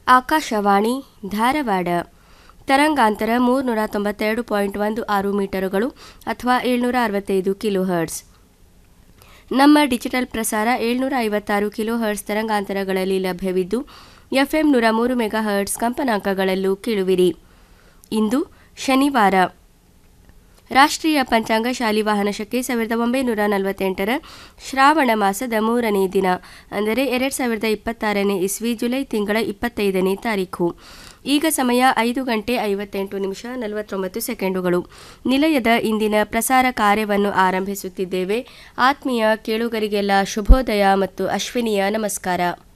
ಆಕಾಶವಾಣಿ ಧಾರವಾಡ ತರಂಗಾಂತರ 392.16 ಮೀಟರುಗಳು ಅಥವಾ 765 kilo hertz. ನಮ್ಮ ಡಿಜಿಟಲ್ ಪ್ರಸಾರ 756 ಕಿಲೋ ಹರ್ಟ್ಸ್ ತರಂಗಾಂತರಗಳಲ್ಲಿ ಲಭ್ಯವಿದ್ದು ಎಫ್ಎಂ 103 ಮೆಗಾ ಹರ್ಟ್ಸ್ ಕಂಪನಾಂಕಗಳಲ್ಲೂ ಕೇಳುವಿರಿ. ಇಂದು ಶನಿವಾರ. ರಾಷ್ಟ್ರೀಯ ಪಂಚಾಂಗ ಶಾಲಿವಾಹನ ಶಕೆ 1948 ಶ್ರಾವಣ ಮಾಸದ 3ನೇ ದಿನ, ಅಂದರೆ 2026ನೇ ಇಸ್ವಿ ಜುಲೈ ತಿಂಗಳ 25ನೇ ತಾರೀಖು. ಈಗ ಸಮಯ 5 ಗಂಟೆ 58 ನಿಮಿಷ 49 ಸೆಕೆಂಡುಗಳು. ನಿಲಯದ ಇಂದಿನ ಪ್ರಸಾರ ಕಾರ್ಯವನ್ನು ಆರಂಭಿಸುತ್ತಿದ್ದೇವೆ. ಆತ್ಮೀಯ ಕೇಳುಗರಿಗೆಲ್ಲ ಶುಭೋದಯ ಮತ್ತು ಅಶ್ವಿನಿಯ ನಮಸ್ಕಾರ.